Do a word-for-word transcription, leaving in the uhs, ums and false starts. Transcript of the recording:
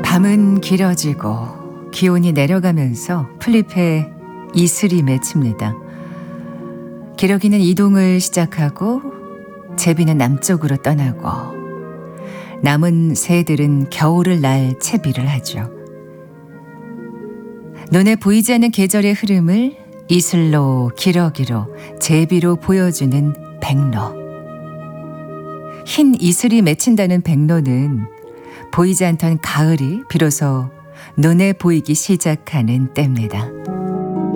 밤은 길어지고 기온이 내려가면서 풀잎에 이슬이 맺힙니다. 기러기는 이동을 시작하고 제비는 남쪽으로 떠나고 남은 새들은 겨울을 날 채비를 하죠. 눈에 보이지 않는 계절의 흐름을 이슬로, 기러기로, 제비로 보여주는 백로. 흰 이슬이 맺힌다는 백로는 보이지 않던 가을이 비로소 눈에 보이기 시작하는 때입니다.